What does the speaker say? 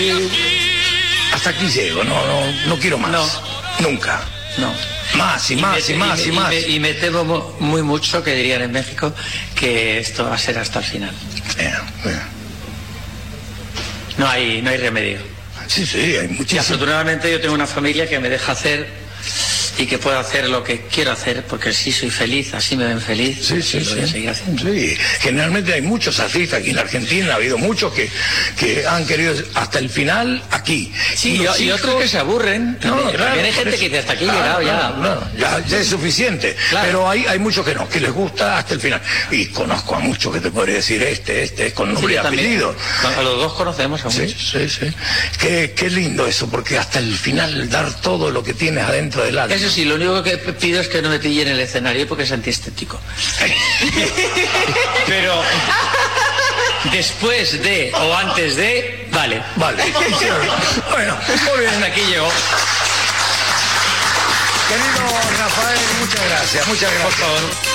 Hasta aquí llego, no quiero más. No. Nunca. No. Más y más y más y más. Y me temo muy mucho, que dirían en México, que esto va a ser hasta el final. No hay remedio. Sí, hay Y muchísimo. afortunadamente yo tengo una familia que me deja hacer y que puedo hacer lo que quiero hacer, porque sí soy feliz, así me ven feliz, Sí. lo voy a seguir haciendo. Sí, generalmente hay muchos artistas aquí en Argentina, ha habido muchos que han querido hasta el final aquí. Sí, y otros que se aburren. También hay gente que dice, hasta aquí he llegado ya es suficiente. Claro. Pero hay muchos que no, que les gusta hasta el final. Y conozco a muchos que te podría decir este, con nombre y apellido. A los dos conocemos a muchos. Sí. Qué lindo eso, porque hasta el final dar todo lo que tienes adentro del alma. Eso sí, lo único que pido es que no me pillen el escenario porque es antiestético. Pero después de o antes de, vale. Vale. Bueno, muy bien. Hasta aquí llegó. Querido Rafael, muchas gracias. Por favor.